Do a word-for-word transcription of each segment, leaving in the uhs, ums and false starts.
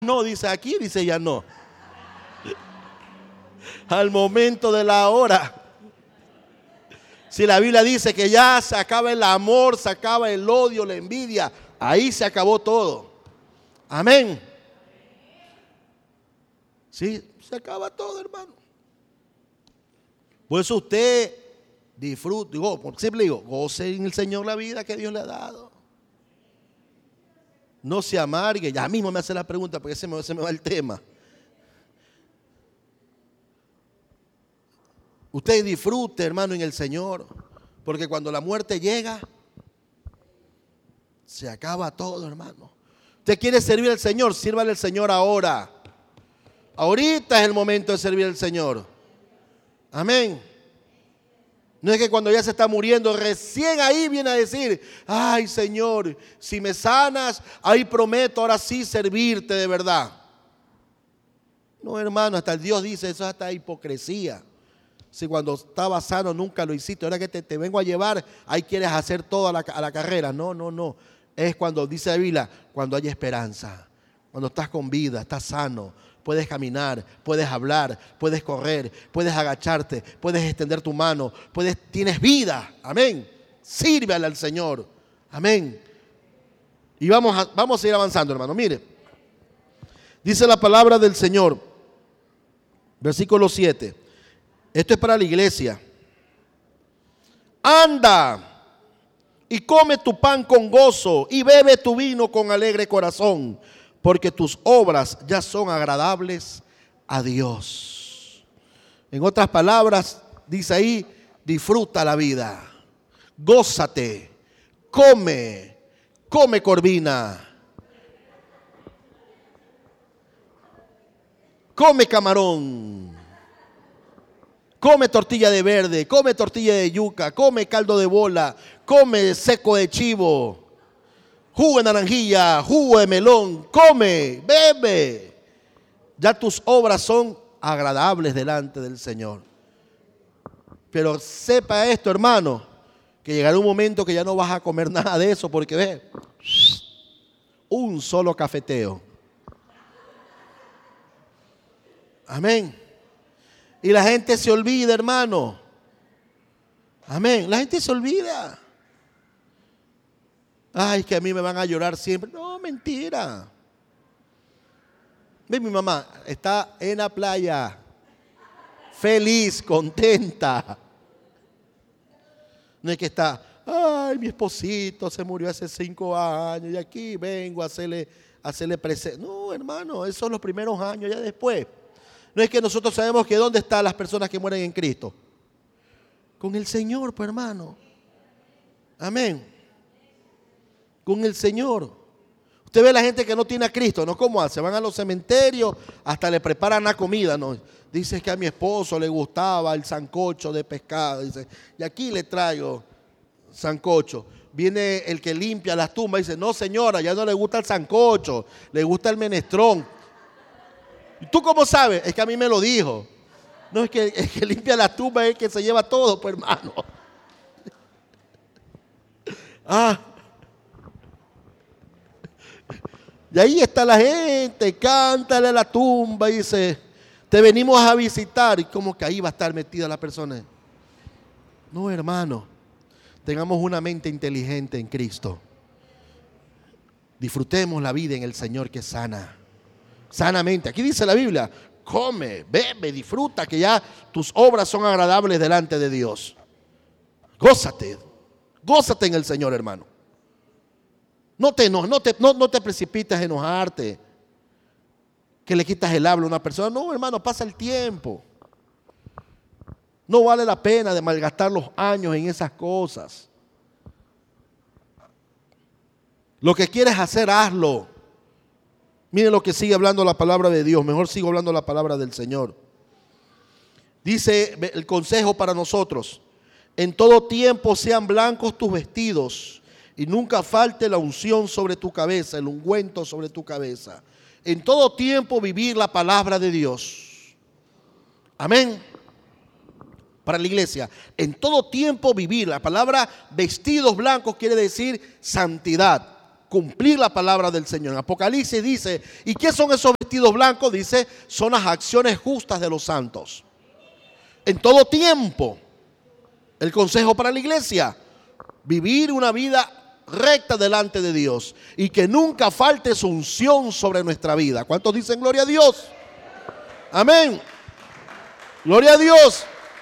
no, dice aquí, dice ya no. Al momento de la hora. Si la Biblia dice que ya se acaba el amor, se acaba el odio, la envidia, ahí se acabó todo. Amén. Sí, se acaba todo, hermano. Por eso usted disfrute, digo, por siempre digo, goce en el Señor la vida que Dios le ha dado. No se amargue. Ya mismo me hace la pregunta porque se me, se me va el tema. Usted disfrute, hermano, en el Señor, porque cuando la muerte llega, se acaba todo, hermano. Usted quiere servir al Señor, sírvale al Señor ahora. Ahorita es el momento de servir al Señor. Amén. No es que cuando ya se está muriendo, recién ahí viene a decir, ay Señor, si me sanas, ahí prometo ahora sí servirte de verdad. No, hermano, hasta el Dios dice, eso es hasta hipocresía. Si cuando estaba sano nunca lo hiciste, ahora que te, te vengo a llevar, ahí quieres hacer todo a la, a la carrera. No, no, no. Es cuando, dice la Biblia, cuando hay esperanza, cuando estás con vida, estás sano, puedes caminar, puedes hablar, puedes correr, puedes agacharte, puedes extender tu mano, puedes, tienes vida. Amén. Sírvale al Señor. Amén. Y vamos a, vamos a ir avanzando, hermano. Mire, dice la palabra del Señor, versículo siete. Esto es para la iglesia. Anda y come tu pan con gozo y bebe tu vino con alegre corazón, porque tus obras ya son agradables a Dios. En otras palabras, dice ahí, disfruta la vida, gózate, come, come corvina, come camarón, come tortilla de verde, come tortilla de yuca, come caldo de bola, come seco de chivo, jugo de naranjilla, jugo de melón, come, bebe. Ya tus obras son agradables delante del Señor. Pero sepa esto, hermano, que llegará un momento que ya no vas a comer nada de eso, porque ve, un solo cafeteo. Amén. Y la gente se olvida, hermano. Amén. La gente se olvida. Ay, que a mí me van a llorar siempre. No, mentira. Ve, mi mamá está en la playa, feliz, contenta. No es que está, ay, mi esposito se murió hace cinco años y aquí vengo a hacerle, a hacerle presente. No, hermano, esos son los primeros años, ya después. No es que nosotros sabemos que dónde están las personas que mueren en Cristo. Con el Señor, pues, hermano. Amén. Con el Señor. Usted ve a la gente que no tiene a Cristo, ¿no? ¿Cómo hace? Van a los cementerios, hasta le preparan la comida, ¿no? Dice que a mi esposo le gustaba el sancocho de pescado. Dice, y aquí le traigo sancocho. Viene el que limpia las tumbas y dice, no señora, ya no le gusta el sancocho, le gusta el menestrón. ¿Y tú cómo sabes? Es que a mí me lo dijo. No, es que el que limpia la tumba es el que se lleva todo, pues, hermano. Ah. Y ahí está la gente, cántale a la tumba y dice, te venimos a visitar. Y como que ahí va a estar metida la persona. No, hermano. Tengamos una mente inteligente en Cristo. Disfrutemos la vida en el Señor que sana. Sanamente. Aquí dice la Biblia, come, bebe, disfruta, que ya tus obras son agradables delante de Dios. Gózate, gózate en el Señor, hermano. No te, no, no te, no, no te precipites a enojarte, que le quitas el habla a una persona. No, hermano, pasa el tiempo. No vale la pena de malgastar los años en esas cosas. Lo que quieres hacer, hazlo. Miren lo que sigue hablando la palabra de Dios. Mejor sigo hablando la palabra del Señor. Dice el consejo para nosotros. En todo tiempo sean blancos tus vestidos y nunca falte la unción sobre tu cabeza, el ungüento sobre tu cabeza. En todo tiempo vivir la palabra de Dios. Amén. Para la iglesia. En todo tiempo vivir. La palabra vestidos blancos quiere decir santidad. cumplir la palabra del Señor. En Apocalipsis dice, ¿y qué son esos vestidos blancos? Dice, son las acciones justas de los santos. En todo tiempo, el consejo para la iglesia, vivir una vida recta delante de Dios y que nunca falte su unción sobre nuestra vida. ¿Cuántos dicen gloria a Dios? Amén. Gloria a Dios.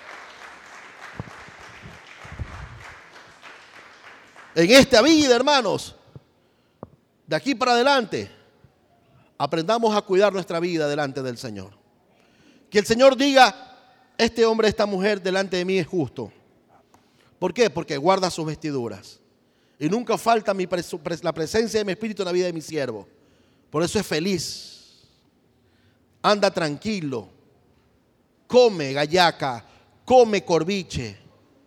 En esta vida, hermanos, de aquí para adelante, aprendamos a cuidar nuestra vida delante del Señor. Que el Señor diga, este hombre, esta mujer delante de mí es justo. ¿Por qué? Porque guarda sus vestiduras. Y nunca falta mi pres- la presencia de mi espíritu en la vida de mi siervo. Por eso es feliz. Anda tranquilo. Come gallaca. Come corviche.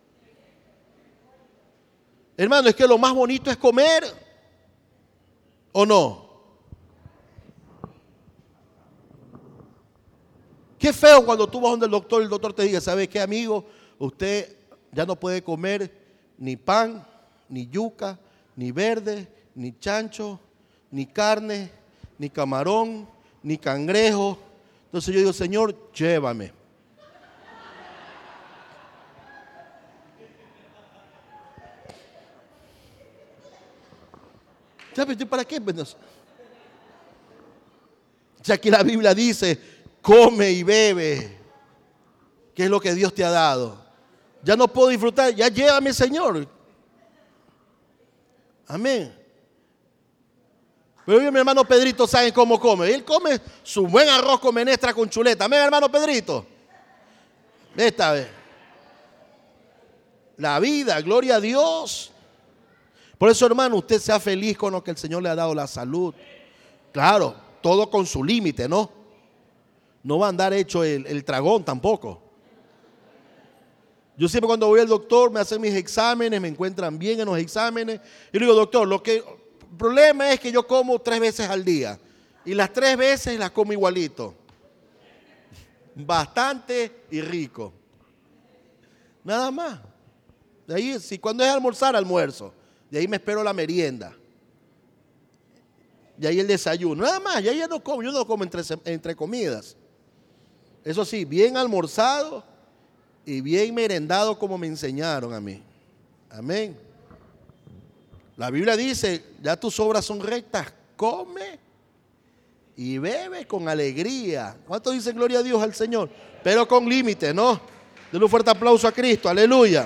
Hermano, es que lo más bonito es comer. ¿O no? Qué feo cuando tú vas donde el doctor y el doctor te diga, ¿sabe qué, amigo? Usted ya no puede comer ni pan, ni yuca, ni verde, ni chancho, ni carne, ni camarón, ni cangrejo. Entonces yo digo, Señor, llévame. ¿Sabes para qué? O sea, que la Biblia dice, come y bebe, que es lo que Dios te ha dado. Ya no puedo disfrutar, ya llévame, Señor. Amén. Pero yo, mi hermano Pedrito, ¿saben cómo come? Él come su buen arroz con menestra con chuleta. Amén, hermano Pedrito. Esta vez. La vida, gloria a Dios. Por eso, hermano, usted sea feliz con lo que el Señor le ha dado, la salud. Claro, todo con su límite, ¿no? No va a andar hecho el, el tragón tampoco. Yo siempre cuando voy al doctor me hacen mis exámenes, me encuentran bien en los exámenes. Y le digo, doctor, lo que, el problema es que yo como tres veces al día. Y las tres veces las como igualito. Bastante y rico. Nada más. De ahí, si cuando es almorzar, almuerzo. De ahí me espero la merienda. Y ahí el desayuno. Nada más, y ahí ya no como, yo no como entre, entre comidas. Eso sí, bien almorzado y bien merendado como me enseñaron a mí. Amén. La Biblia dice, ya tus obras son rectas, come y bebe con alegría. ¿Cuántos dicen gloria a Dios al Señor? Pero con límite, ¿no? Denle un fuerte aplauso a Cristo, aleluya.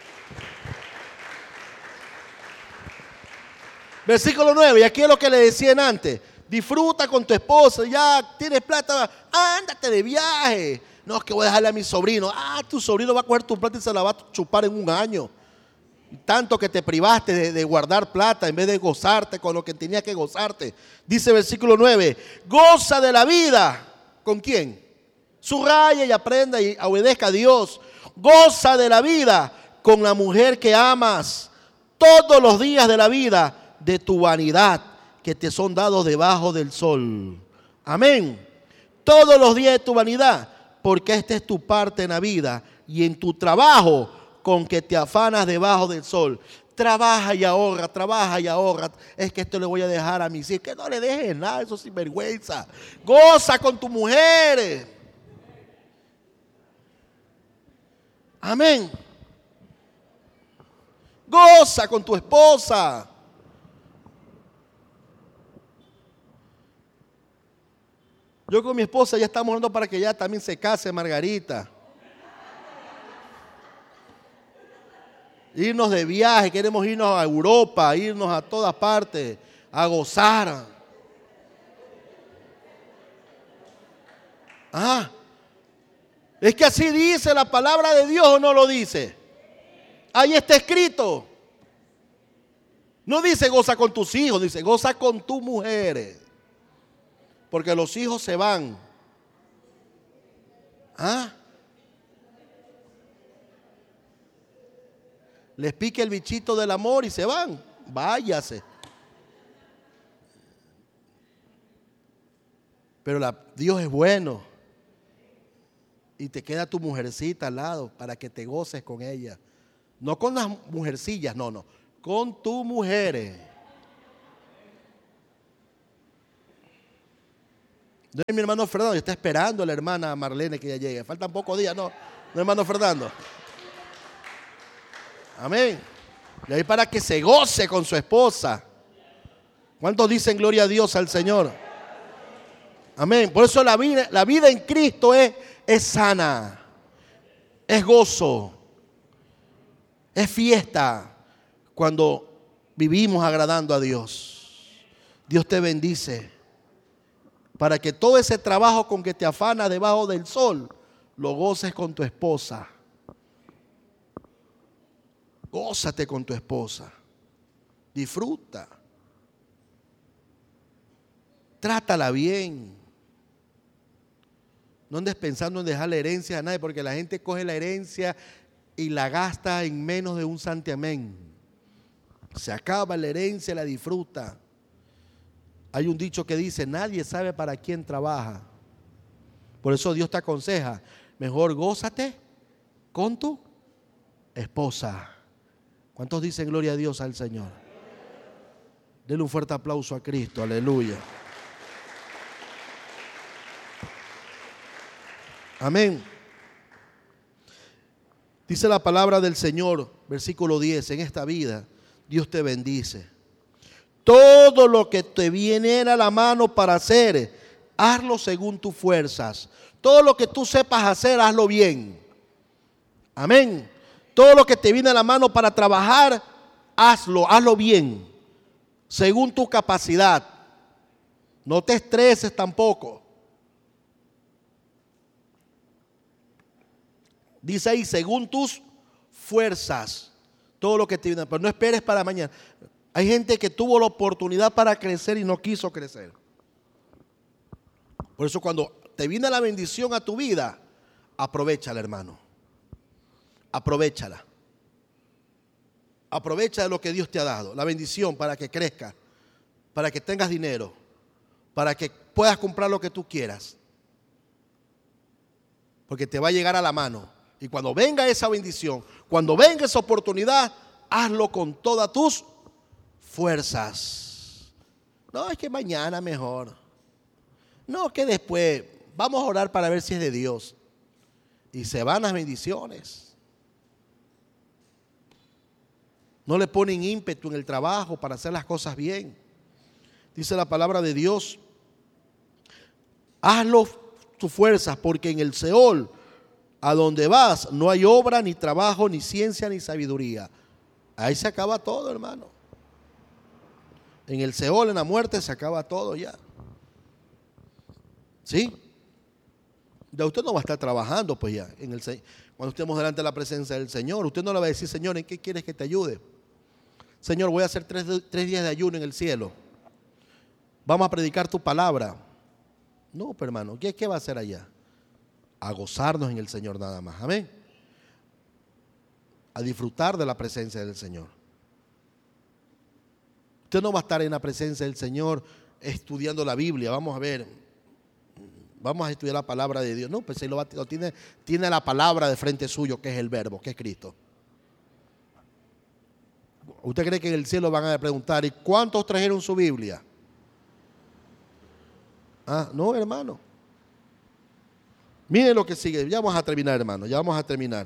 Versículo nueve, y aquí es lo que le decían antes. Disfruta con tu esposa, ya tienes plata, ándate de viaje. No, es que voy a dejarle a mi sobrino. Ah, tu sobrino va a coger tu plata y se la va a chupar en un año. Tanto que te privaste de, de guardar plata en vez de gozarte con lo que tenías que gozarte. Dice versículo nueve, goza de la vida. ¿Con quién? Subraya y aprenda y obedezca a Dios. Goza de la vida con la mujer que amas todos los días de la vida de tu vanidad que te son dados debajo del sol. Amén. Todos los días de tu vanidad, porque esta es tu parte en la vida y en tu trabajo con que te afanas debajo del sol. Trabaja y ahorra, trabaja y ahorra. Es que esto le voy a dejar a mis hijos. Que no le dejes nada, eso sin vergüenza. Goza con tu mujer. Amén. Goza con tu esposa. Yo con mi esposa ya estamos orando para que ella también se case, Margarita. Irnos de viaje, queremos irnos a Europa, irnos a todas partes, a gozar. Ah, es que así dice la palabra de Dios, ¿o no lo dice? Ahí está escrito. No dice goza con tus hijos, dice goza con tu mujer. Porque los hijos se van. ¿Ah? Les pica el bichito del amor y se van. Váyase. Pero la, Dios es bueno. Y te queda tu mujercita al lado para que te goces con ella. No con las mujercillas, no, no. Con tu mujer. No es mi hermano Fernando, está esperando a la hermana Marlene que ya llegue. Faltan pocos días, no. No, hermano Fernando. Amén. Y ahí para que se goce con su esposa. ¿Cuántos dicen gloria a Dios al Señor? Amén. Por eso la vida, la vida en Cristo es, es sana, es gozo, es fiesta cuando vivimos agradando a Dios. Dios te bendice para que todo ese trabajo con que te afanas debajo del sol lo goces con tu esposa. Gózate con tu esposa. Disfruta. Trátala bien. No andes pensando en dejar la herencia a nadie, porque la gente coge la herencia y la gasta en menos de un santiamén. Se acaba la herencia, la disfruta. Hay un dicho que dice, nadie sabe para quién trabaja. Por eso Dios te aconseja, mejor gózate con tu esposa. ¿Cuántos dicen gloria a Dios al Señor? Denle un fuerte aplauso a Cristo, aleluya. Amén. Dice la palabra del Señor, versículo diez, en esta vida Dios te bendice. Todo lo que te viene a la mano para hacer, hazlo según tus fuerzas. Todo lo que tú sepas hacer, hazlo bien. Amén. Todo lo que te viene a la mano para trabajar, hazlo, hazlo bien, según tu capacidad. No te estreses tampoco. Dice ahí, según tus fuerzas, todo lo que te viene, pero no esperes para mañana. Hay gente que tuvo la oportunidad para crecer y no quiso crecer. Por eso cuando te viene la bendición a tu vida, aprovéchala, hermano. Aprovéchala. Aprovecha de lo que Dios te ha dado, la bendición para que crezca, para que tengas dinero, para que puedas comprar lo que tú quieras. Porque te va a llegar a la mano. Y cuando venga esa bendición, cuando venga esa oportunidad, hazlo con todas tus fuerzas. No, es que mañana mejor. No, que después vamos a orar para ver si es de Dios. Y se van las bendiciones. No le ponen ímpetu en el trabajo para hacer las cosas bien. Dice la palabra de Dios, hazlo tus fuerzas, porque en el Seol, a donde vas, no hay obra, ni trabajo, ni ciencia, ni sabiduría. Ahí se acaba todo, hermano. En el Seol, en la muerte, se acaba todo ya. ¿Sí? Ya usted no va a estar trabajando, pues ya. En el, cuando estemos delante de la presencia del Señor, usted no le va a decir, Señor, ¿en qué quieres que te ayude? Señor, voy a hacer tres, tres días de ayuno en el cielo. Vamos a predicar tu palabra. No, pero hermano, ¿qué, qué va a hacer allá? A gozarnos en el Señor nada más. Amén. A disfrutar de la presencia del Señor. Usted no va a estar en la presencia del Señor estudiando la Biblia. Vamos a ver. Vamos a estudiar la palabra de Dios. No, pues él lo, va, lo tiene, tiene la palabra de frente suyo, que es el verbo, que es Cristo. ¿Usted cree que en el cielo van a preguntar, ¿y cuántos trajeron su Biblia? Ah, no, hermano. Miren lo que sigue. Ya vamos a terminar, hermano. Ya vamos a terminar.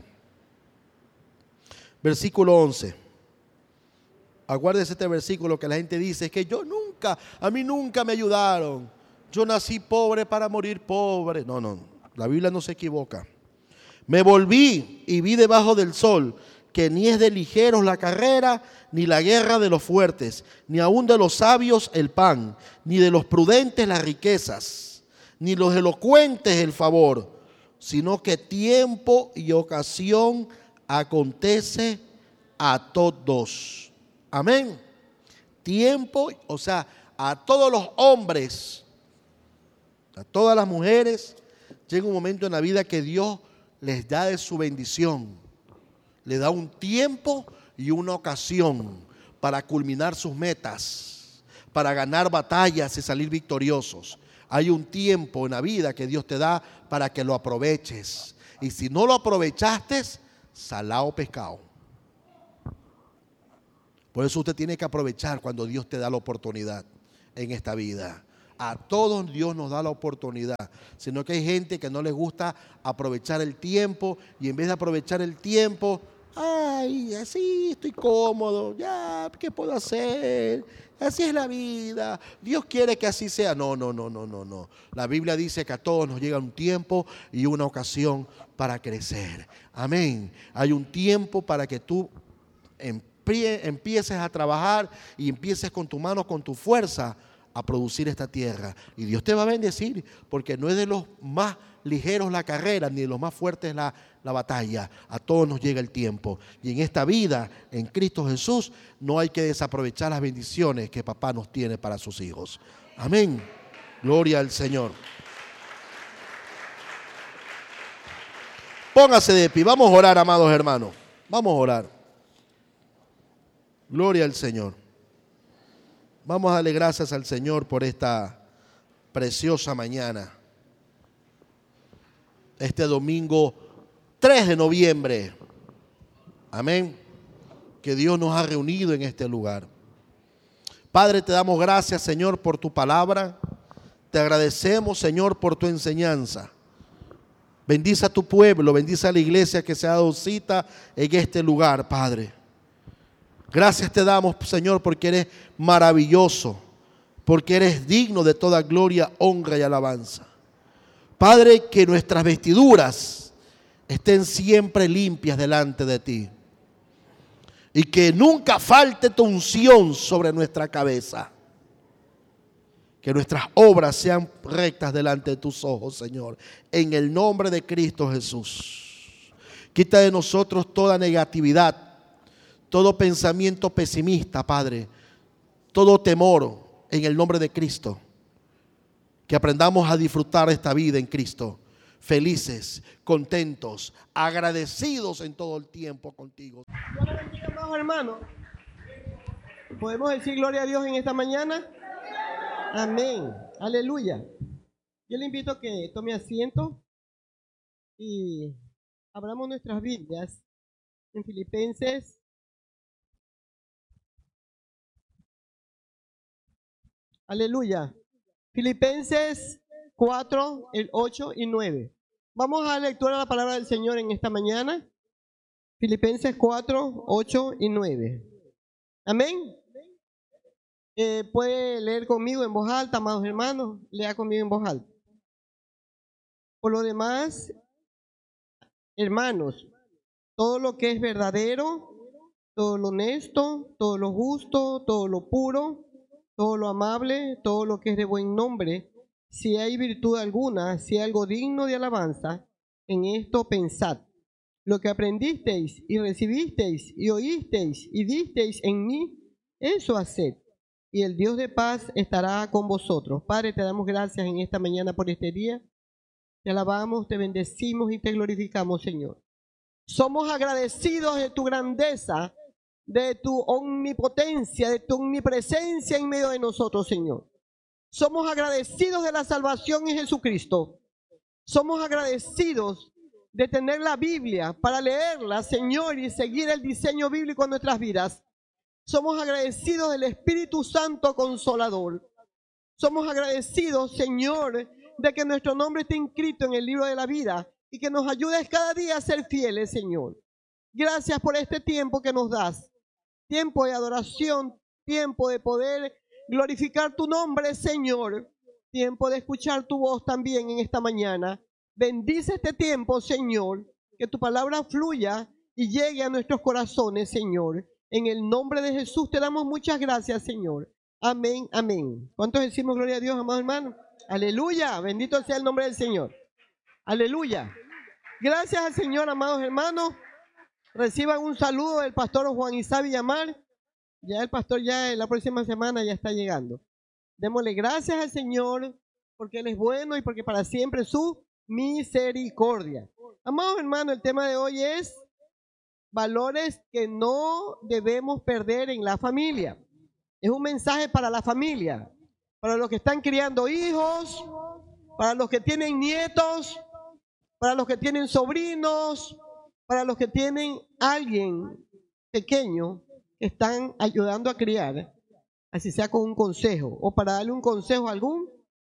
Versículo once. Acuérdese este versículo que la gente dice, es que yo nunca, a mí nunca me ayudaron. Yo nací pobre para morir pobre. No, no, la Biblia no se equivoca. Me volví y vi debajo del sol que ni es de ligeros la carrera, ni la guerra de los fuertes, ni aun de los sabios el pan, ni de los prudentes las riquezas, ni los elocuentes el favor, sino que tiempo y ocasión acontece a todos. Amén. Tiempo, o sea, a todos los hombres, a todas las mujeres, llega un momento en la vida que Dios les da de su bendición. Le da un tiempo y una ocasión para culminar sus metas, para ganar batallas y salir victoriosos. Hay un tiempo en la vida que Dios te da para que lo aproveches. Y si no lo aprovechaste, salao pescado. Por eso usted tiene que aprovechar cuando Dios te da la oportunidad en esta vida. A todos Dios nos da la oportunidad, sino que hay gente que no les gusta aprovechar el tiempo y en vez de aprovechar el tiempo, ay, así estoy cómodo, ya, ¿qué puedo hacer? Así es la vida, Dios quiere que así sea. No, no, no, no, no, no. La Biblia dice que a todos nos llega un tiempo y una ocasión para crecer. Amén. Hay un tiempo para que tú empieces a trabajar y empieces con tu mano, con tu fuerza, a producir esta tierra. Y Dios te va a bendecir, porque no es de los más ligeros la carrera, ni de los más fuertes la, la batalla. A todos nos llega el tiempo. Y en esta vida, en Cristo Jesús, no hay que desaprovechar las bendiciones que papá nos tiene para sus hijos. Amén. Gloria al Señor. Póngase de pie. Vamos a orar, amados hermanos. Vamos a orar. Gloria al Señor. Vamos a darle gracias al Señor por esta preciosa mañana. Este domingo tres de noviembre. Amén. Que Dios nos ha reunido en este lugar. Padre, te damos gracias, Señor, por tu palabra. Te agradecemos, Señor, por tu enseñanza. Bendice a tu pueblo, bendice a la iglesia que se ha dado cita en este lugar, Padre. Gracias te damos, Señor, porque eres maravilloso, porque eres digno de toda gloria, honra y alabanza. Padre, que nuestras vestiduras estén siempre limpias delante de ti y que nunca falte tu unción sobre nuestra cabeza. Que nuestras obras sean rectas delante de tus ojos, Señor, en el nombre de Cristo Jesús. Quita de nosotros toda negatividad, todo pensamiento pesimista, Padre, todo temor en el nombre de Cristo. Que aprendamos a disfrutar esta vida en Cristo, felices, contentos, agradecidos en todo el tiempo contigo. Dios le bendiga, amados hermanos. ¿Podemos decir gloria a Dios en esta mañana? Amén. Aleluya. Yo le invito a que tome asiento y abramos nuestras Biblias en Filipenses Aleluya. Filipenses cuatro, el ocho y nueve. Vamos a lectura a la palabra del Señor en esta mañana. Filipenses cuatro, ocho y nueve. Amén. Eh, puede leer conmigo en voz alta, amados hermanos. Lea conmigo en voz alta. Por lo demás, hermanos, todo lo que es verdadero, todo lo honesto, todo lo justo, todo lo puro, todo lo amable, todo lo que es de buen nombre, si hay virtud alguna, si hay algo digno de alabanza, en esto pensad. Lo que aprendisteis y recibisteis y oísteis y visteis en mí, eso haced, y el Dios de paz estará con vosotros. Padre, te damos gracias en esta mañana por este día. Te alabamos, te bendecimos y te glorificamos, Señor. Somos agradecidos de tu grandeza, de tu omnipotencia, de tu omnipresencia en medio de nosotros, Señor. Somos agradecidos de la salvación en Jesucristo. Somos agradecidos de tener la Biblia para leerla, Señor, y seguir el diseño bíblico en nuestras vidas. Somos agradecidos del Espíritu Santo Consolador. Somos agradecidos, Señor, de que nuestro nombre esté inscrito en el libro de la vida y que nos ayudes cada día a ser fieles, Señor. Gracias por este tiempo que nos das. Tiempo de adoración, tiempo de poder glorificar tu nombre, Señor. Tiempo de escuchar tu voz también en esta mañana. Bendice este tiempo, Señor, que tu palabra fluya y llegue a nuestros corazones, Señor. En el nombre de Jesús te damos muchas gracias, Señor. Amén, amén. ¿Cuántos decimos gloria a Dios, amados hermanos? Aleluya, bendito sea el nombre del Señor. Aleluya. Gracias al Señor, amados hermanos. Reciban un saludo del pastor Juan Isá Villamar. Ya el pastor ya en la próxima semana ya está llegando. Démosle gracias al Señor porque Él es bueno y porque para siempre su misericordia. Amados hermanos, el tema de hoy es valores que no debemos perder en la familia. Es un mensaje para la familia, para los que están criando hijos, para los que tienen nietos, para los que tienen sobrinos, para los que tienen alguien pequeño que están ayudando a criar, así sea con un consejo, o para darle un consejo a algún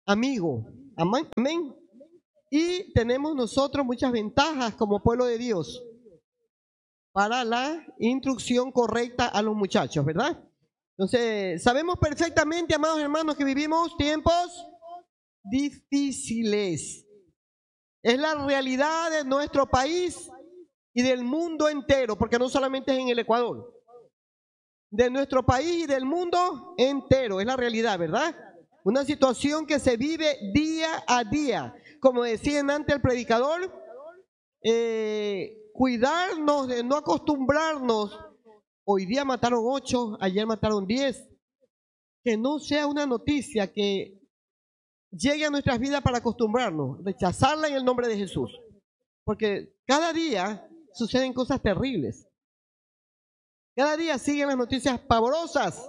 amigo. Amén. Amén. Y tenemos nosotros muchas ventajas como pueblo de Dios para la instrucción correcta a los muchachos, ¿verdad? Entonces, sabemos perfectamente, amados hermanos, que vivimos tiempos difíciles. Es la realidad de nuestro país y del mundo entero, porque no solamente es en el Ecuador. De nuestro país y del mundo entero, es la realidad, ¿verdad? Una situación que se vive día a día. Como decían antes el predicador, eh, cuidarnos de no acostumbrarnos. Hoy día mataron ocho, ayer mataron diez. Que no sea una noticia que llegue a nuestras vidas para acostumbrarnos, rechazarla en el nombre de Jesús. Porque cada día suceden cosas terribles. Cada día siguen las noticias pavorosas.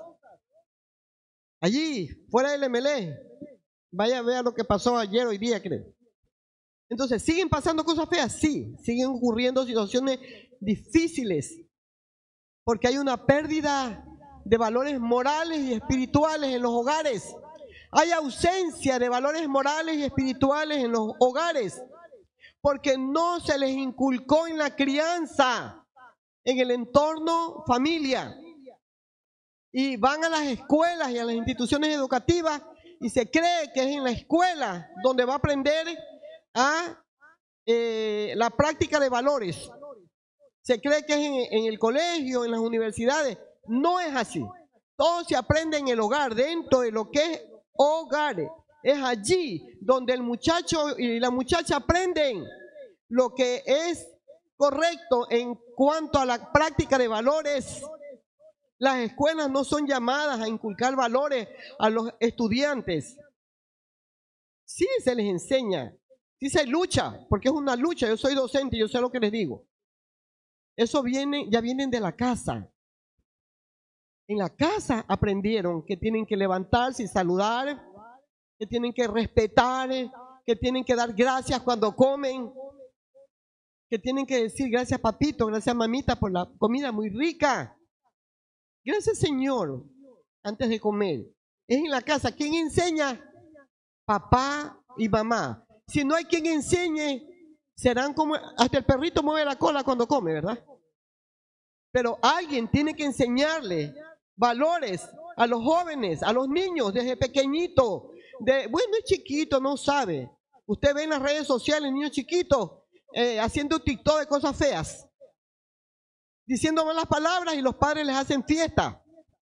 Allí, fuera del M L E, vaya a ver lo que pasó ayer, hoy día, creo. Entonces, ¿siguen pasando cosas feas? Sí, siguen ocurriendo situaciones difíciles, porque hay una pérdida de valores morales y espirituales en los hogares. Hay ausencia de valores morales y espirituales en los hogares, porque no se les inculcó en la crianza, en el entorno familia. Y van a las escuelas y a las instituciones educativas y se cree que es en la escuela donde va a aprender a eh, la práctica de valores. Se cree que es en, en el colegio, en las universidades. No es así. Todo se aprende en el hogar, dentro de lo que es hogar. Es allí donde el muchacho y la muchacha aprenden lo que es correcto en cuanto a la práctica de valores. Las escuelas no son llamadas a inculcar valores a los estudiantes. Sí se les enseña, sí se lucha, porque es una lucha. Yo soy docente y yo sé lo que les digo. Eso viene, ya vienen de la casa. En la casa aprendieron que tienen que levantarse y saludar, que tienen que respetar, que tienen que dar gracias cuando comen, que tienen que decir gracias papito, gracias mamita por la comida muy rica. Gracias Señor, antes de comer. Es en la casa. ¿Quién enseña? Papá y mamá. Si no hay quien enseñe, serán como, hasta el perrito mueve la cola cuando come, ¿verdad? Pero alguien tiene que enseñarle valores a los jóvenes, a los niños, desde pequeñito. De, bueno, es chiquito, no sabe. Usted ve en las redes sociales niños chiquitos eh, haciendo TikTok de cosas feas, diciendo malas palabras y los padres les hacen fiesta.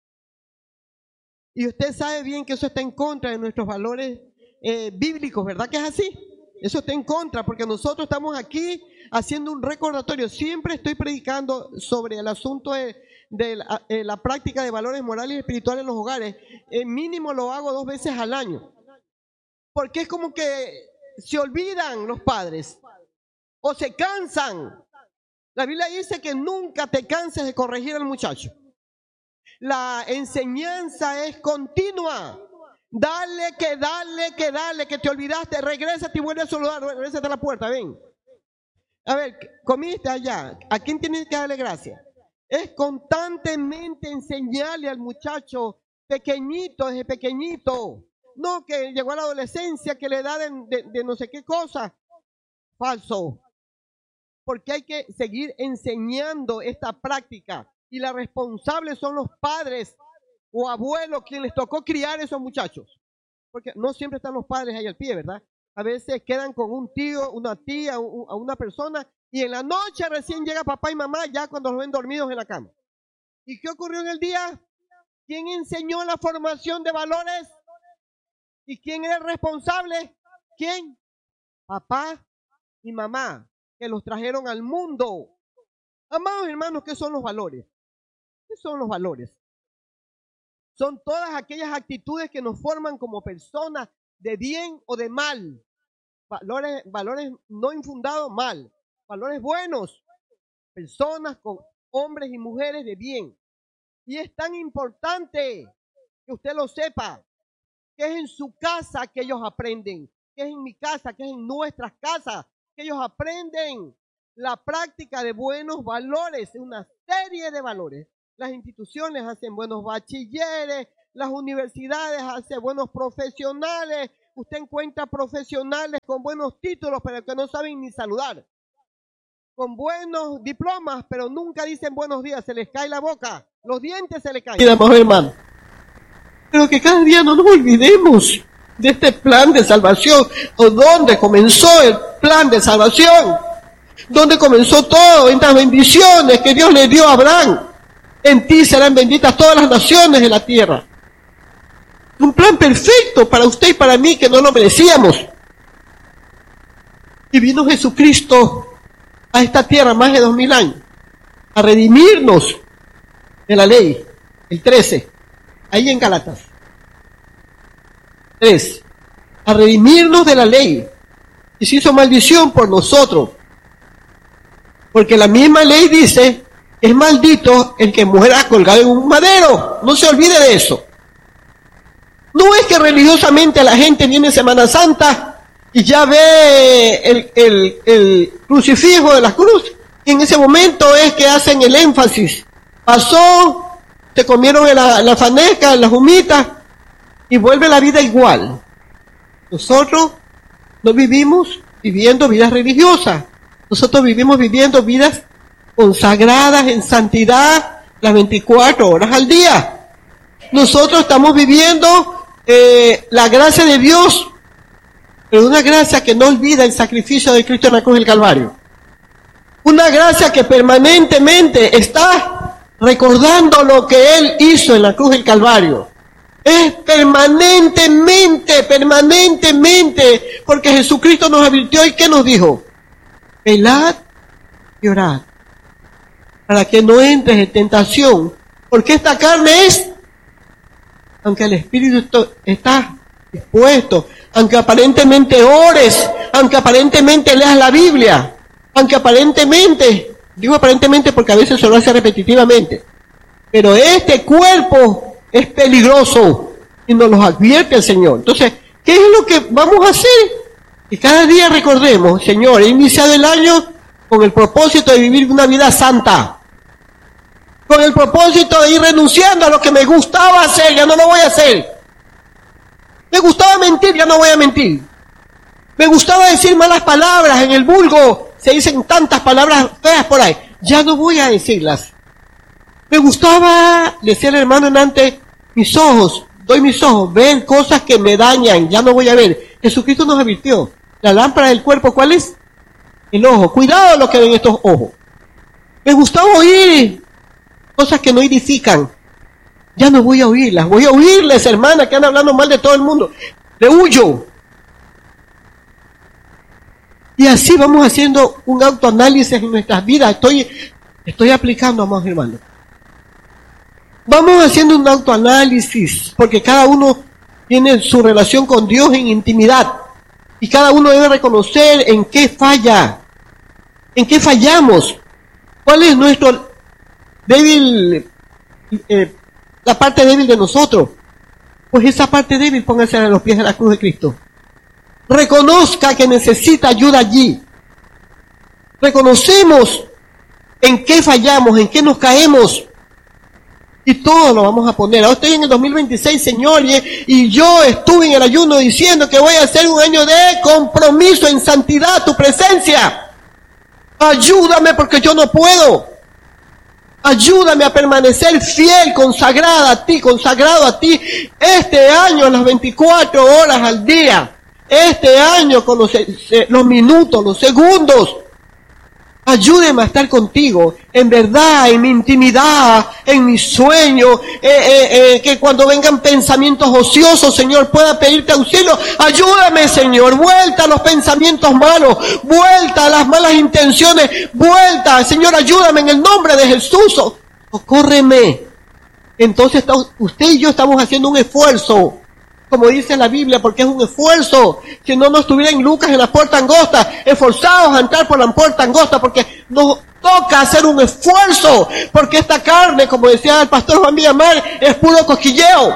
Y usted sabe bien que eso está en contra de nuestros valores eh, bíblicos, ¿verdad que es así? Eso está en contra, porque nosotros estamos aquí haciendo un recordatorio. Siempre estoy predicando sobre el asunto de, de la, eh, la práctica de valores morales y espirituales en los hogares. El mínimo lo hago dos veces al año, porque es como que se olvidan los padres o se cansan. La Biblia dice que nunca te canses de corregir al muchacho. La enseñanza es continua. Dale, que dale, que dale, que te olvidaste, regresa y vuelve a saludar, regresa a la puerta, ven. A ver, comiste allá, ¿a quién tienes que darle gracias? Es constantemente enseñarle al muchacho pequeñito, desde pequeñito. No que llegó a la adolescencia, que le da de, de, de no sé qué cosa. Falso. Porque hay que seguir enseñando esta práctica y la responsable son los padres o abuelos quienes les tocó criar a esos muchachos, porque no siempre están los padres ahí al pie, ¿verdad? A veces quedan con un tío, una tía, a una persona y en la noche recién llega papá y mamá ya cuando los ven dormidos en la cama. ¿Y qué ocurrió en el día? ¿Quién enseñó la formación de valores? ¿Y quién era el responsable? ¿Quién? Papá y mamá, que los trajeron al mundo. Amados hermanos, ¿qué son los valores? ¿Qué son los valores? Son todas aquellas actitudes que nos forman como personas de bien o de mal. Valores, valores no infundados, mal. Valores buenos. Personas con hombres y mujeres de bien. Y es tan importante que usted lo sepa, que es en su casa que ellos aprenden, que es en mi casa, que es en nuestras casas, que ellos aprenden la práctica de buenos valores, una serie de valores. Las instituciones hacen buenos bachilleres, las universidades hacen buenos profesionales, usted encuentra profesionales con buenos títulos, pero que no saben ni saludar. Con buenos diplomas, pero nunca dicen buenos días, se les cae la boca, los dientes se les caen. Miramos, hermano. Pero que cada día no nos olvidemos de este plan de salvación, o donde comenzó el plan de salvación, donde comenzó todo, en las bendiciones que Dios le dio a Abraham. En ti serán benditas todas las naciones de la tierra. Un plan perfecto para usted y para mí que no lo merecíamos. Y vino Jesucristo a esta tierra más de dos mil años a redimirnos de la ley. El trece, ahí en Gálatas. tres. A redimirnos de la ley. Y se hizo maldición por nosotros. Porque la misma ley dice, es maldito el que muera colgado en un madero. No se olvide de eso. No es que religiosamente la gente viene en Semana Santa y ya ve el, el, el crucifijo de la cruz, y en ese momento es que hacen el énfasis. Pasó, se comieron la, la fanesca, las humitas, y vuelve la vida igual. Nosotros no vivimos viviendo vidas religiosas. Nosotros vivimos viviendo vidas consagradas en santidad las veinticuatro horas al día. Nosotros estamos viviendo eh, la gracia de Dios, pero una gracia que no olvida el sacrificio de Cristo en la cruz del Calvario. Una gracia que permanentemente está recordando lo que Él hizo en la cruz del Calvario. Es permanentemente, permanentemente, porque Jesucristo nos advirtió y ¿qué nos dijo? Velad y orad, para que no entres en tentación, porque esta carne es, aunque el Espíritu está dispuesto, aunque aparentemente ores, aunque aparentemente leas la Biblia, aunque aparentemente, digo aparentemente porque a veces se lo hace repetitivamente, pero este cuerpo es peligroso y nos lo advierte el Señor. Entonces, ¿qué es lo que vamos a hacer? Y cada día recordemos, Señor, he iniciado el año con el propósito de vivir una vida santa, con el propósito de ir renunciando a lo que me gustaba hacer, ya no lo voy a hacer. Me gustaba mentir, ya no voy a mentir. Me gustaba decir malas palabras, en el vulgo se dicen tantas palabras feas por ahí, ya no voy a decirlas. Me gustaba, decía el hermano antes, mis ojos, doy mis ojos, ven cosas que me dañan, ya no voy a ver. Jesucristo nos advirtió, la lámpara del cuerpo, ¿cuál es? El ojo. Cuidado lo que ven estos ojos. Me gustaba oír cosas que no edifican, ya no voy a oírlas, voy a oírles, hermana, que andan hablando mal de todo el mundo, le huyo. Y así vamos haciendo un autoanálisis en nuestras vidas. Estoy, estoy aplicando, amados hermanos. Vamos haciendo un autoanálisis, porque cada uno tiene su relación con Dios en intimidad. Y cada uno debe reconocer en qué falla, en qué fallamos, cuál es nuestro débil, eh, la parte débil de nosotros. Pues esa parte débil póngase a los pies de la cruz de Cristo. Reconozca que necesita ayuda allí. Reconocemos en qué fallamos, en qué nos caemos. Y todo lo vamos a poner. Ahora estoy en el dos mil veintiséis, Señor, y, y yo estuve en el ayuno diciendo que voy a hacer un año de compromiso en santidad, tu presencia. Ayúdame porque yo no puedo. Ayúdame a permanecer fiel, consagrada a ti, consagrado a ti. Este año, las veinticuatro horas al día. Este año con los, los minutos, los segundos. Ayúdeme a estar contigo, en verdad, en mi intimidad, en mi sueño, eh, eh, eh, que cuando vengan pensamientos ociosos, Señor, pueda pedirte auxilio. Ayúdame, Señor, vuelta a los pensamientos malos, vuelta a las malas intenciones, vuelta, Señor, ayúdame en el nombre de Jesús, socórreme. Entonces usted y yo estamos haciendo un esfuerzo, como dice la Biblia, porque es un esfuerzo. Si no, no estuviera en Lucas en la puerta angosta, esforzados a entrar por la puerta angosta, porque nos toca hacer un esfuerzo, porque esta carne, como decía el pastor Juan Villamar, es puro cosquilleo.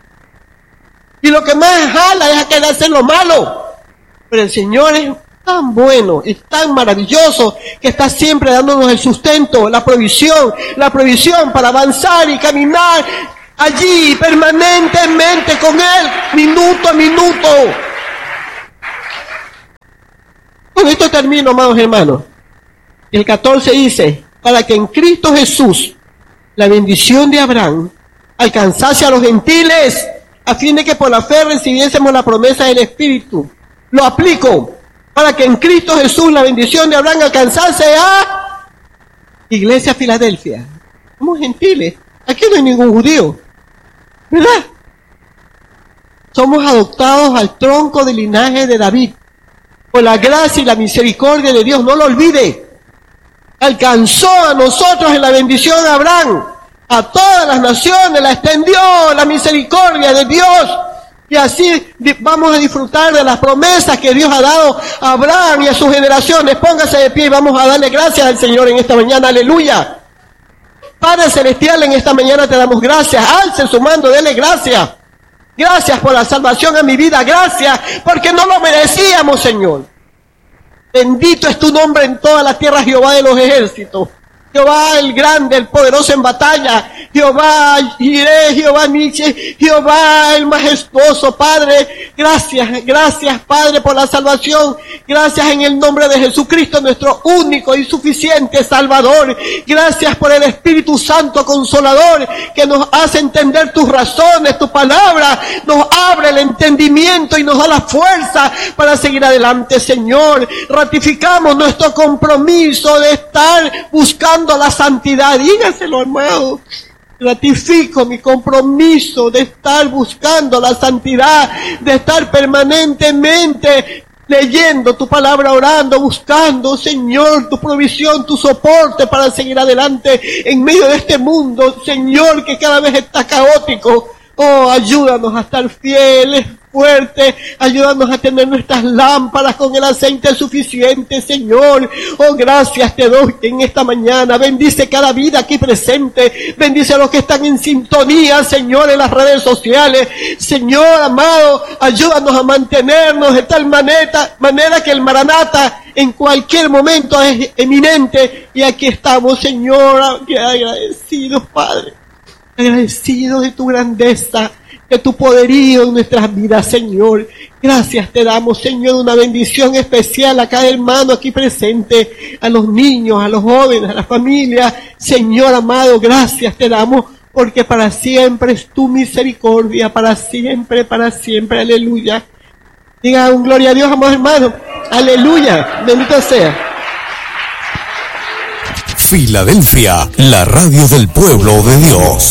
Y lo que más jala es a querer hacer lo malo. Pero el Señor es tan bueno y tan maravilloso que está siempre dándonos el sustento, la provisión, la provisión para avanzar y caminar allí permanentemente con Él, minuto a minuto. esto termino, amados hermanos. El catorce dice, para que en Cristo Jesús la bendición de Abraham alcanzase a los gentiles, a fin de que por la fe recibiésemos la promesa del Espíritu. Lo aplico, para que en Cristo Jesús la bendición de Abraham alcanzase a Iglesia Filadelfia. Somos gentiles, aquí no hay ningún judío, ¿verdad? Somos adoptados al tronco del linaje de David, por la gracia y la misericordia de Dios, no lo olvide. Alcanzó a nosotros en la bendición a Abraham, a todas las naciones, la extendió la misericordia de Dios, y así vamos a disfrutar de las promesas que Dios ha dado a Abraham y a sus generaciones. Póngase de pie y vamos a darle gracias al Señor en esta mañana, aleluya. Padre Celestial, en esta mañana te damos gracias, alce su mano, dele gracias. Gracias por la salvación en mi vida, gracias, porque no lo merecíamos, Señor. Bendito es tu nombre en toda la tierra, Jehová de los ejércitos. Jehová el grande, el poderoso en batalla. Jehová Jireh, Jehová Niche, Jehová el majestuoso, Padre. Gracias, gracias, Padre, por la salvación. Gracias en el nombre de Jesucristo, nuestro único y suficiente Salvador. Gracias por el Espíritu Santo Consolador, que nos hace entender tus razones, tu palabra. Nos abre el entendimiento y nos da la fuerza para seguir adelante, Señor. Ratificamos nuestro compromiso de estar buscando la santidad. Dígaselo, hermano. Ratifico mi compromiso de estar buscando la santidad, de estar permanentemente leyendo tu palabra, orando, buscando, Señor, tu provisión, tu soporte para seguir adelante en medio de este mundo, Señor, que cada vez está caótico. Oh, ayúdanos a estar fieles, fuertes, ayúdanos a tener nuestras lámparas con el aceite suficiente, Señor. Oh, gracias te doy en esta mañana. Bendice cada vida aquí presente. Bendice a los que están en sintonía, Señor, en las redes sociales. Señor amado, ayúdanos a mantenernos de tal manera, manera que el Maranata en cualquier momento es eminente. Y aquí estamos, Señor, agradecidos, Padre. Agradecidos de tu grandeza, de tu poderío en nuestras vidas, Señor. Gracias te damos, Señor, una bendición especial a cada hermano aquí presente, a los niños, a los jóvenes, a la familia. Señor amado, gracias te damos, porque para siempre es tu misericordia, para siempre, para siempre, aleluya. Diga un gloria a Dios, amados hermanos, aleluya, bendito sea. Filadelfia, la radio del pueblo de Dios.